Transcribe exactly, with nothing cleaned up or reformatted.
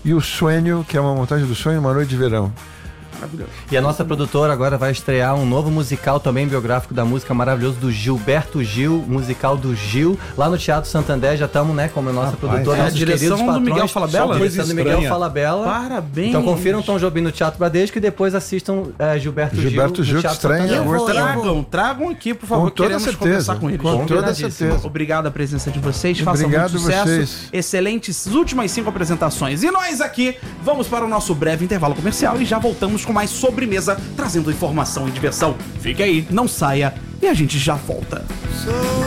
e O Sonho, que é uma montagem do sonho, Uma Noite de Verão. Maravilhoso. E a nossa produtora agora vai estrear um novo musical também biográfico da música maravilhoso do Gilberto Gil, musical do Gil, lá no Teatro Santander. Já estamos, né, como a nossa Rapaz, produtora, é a nossos direção queridos do patrões. Miguel Falabella? A direção do Miguel Falabella. Parabéns. Então confiram Tom Jobim no Teatro Bradesco e depois assistam é, Gilberto, Gilberto Gil, Gil, no que Teatro estreia em Santander. agosto. Tragam, tragam aqui, por favor. Com toda Queremos certeza. conversar com eles. Com toda Combinadíssimo. certeza. Obrigado a presença de vocês. Façam Obrigado muito sucesso. vocês. Excelentes últimas cinco apresentações. E nós aqui vamos para o nosso breve intervalo comercial e já voltamos com mais sobremesa, trazendo informação e diversão. Fique aí, não saia e a gente já volta.